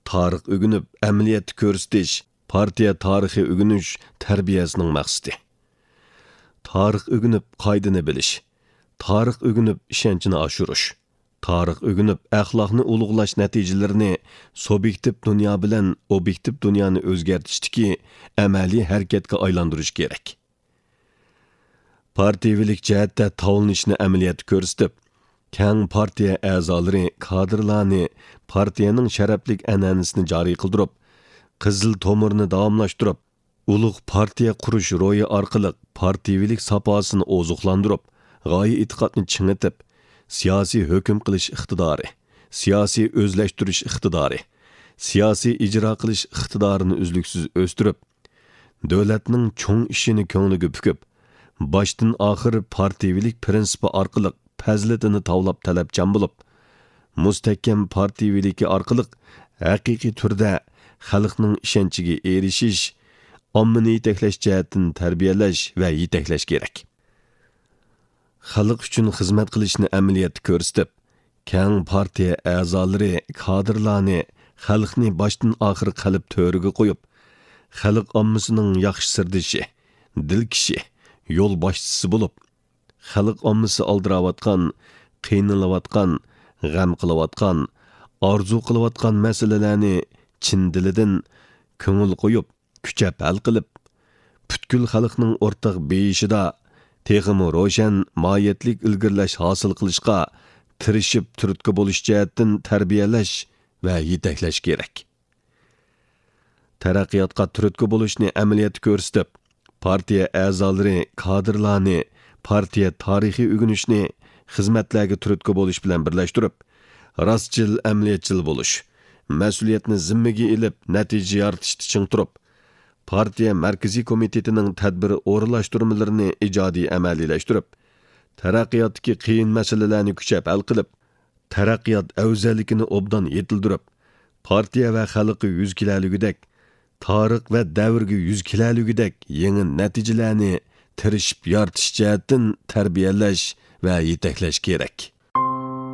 tarix ögünüp, əməliyyat görsətiş, partiya tarixi ögünüş tərbiyəsinin məqsədi. Tarix ögünüp, qaydını biliş. Tarix ögünüp, işençini aşırış. Tarix ögünüp, əxlaqını ulug'lash nəticələrini subyektiv dünya bilan obyektiv dünyani o'zgartishdiki əməli hərəkətə aylandırış kerak. Partiyavilik jihatda tavlanishni əməliyyat ko'rsatib, keng partiya a'zolari, kadrlarni partiyaning sharaflik an'anasini joriy qildirib, qizil tomirni davomlashtirib, ulug' partiya qurish ro'yi orqali partiyavilik saposini ozuqlantirib, g'oya e'tiqodni chingitib, siyosiy hukm qilish iqtidori, siyosiy o'zlashtirish iqtidori, siyosiy ijro qilish iqtidorini uzluksiz o'stirib, davlatning cho'ng ishini ko'ngliga pukib, boshdan oxir partiyavilik prinsipi orqali fazilatini tavlab talabchan bo'lib, mustahkam partiyaviligi orqali haqiqiy turda xalqning ishonchiga erishish, ommani yetaklash jihatdan tarbiyalash va yetaklash kerak. Xalq uchun xizmat qilishni amaliyotda ko'rsatib, keng partiya a'zolari, kadrlarni xalqni boshdan oxir qalb to'riga qo'yib, xalq ommasining yaxshi sirdishi, dilkishi, yo'l boshchisi bo'lib, xalq ommasi aldiravotgan, qiynalayotgan, g'am qilayotgan, orzu qilayotgan masalalarni chin dilidan ko'ngil qo'yib, kuchab hal qilib, butkul xalqning o'rtaq beyishida texmi ro'shan mohiyatlik ilgirlash hosil qilishga tirishib turtki bo'lish jihatdan tarbiyalash va yetaklash kerak. Taraqqiyotga turtki bo'lishni amaliyotda ko'rsatib, partiya a'zolari, kadrlarni partiya tarixiy o'rganishni xizmatlarga turtki bo'lish bilan birlashtirib, rostchil, amaliyatchil bo'lish, mas'uliyatni zimmaga ilib, natija yoritishda ching turib, partiya markaziy komitetining tadbiri o'rinlashtirmalarini ijodiy amaliylashtirib, taraqqiyotdagi qiyin masalalarni kuchab hal qilib, taraqqiyot afzalligini obdan yetildirib, partiya va xalqqa yuz kelalugidek, tarix va davrga yuz kelalugidek yangi natijalarni tirishib yoritish jihatdan tarbiyalash va yetaklash kerak.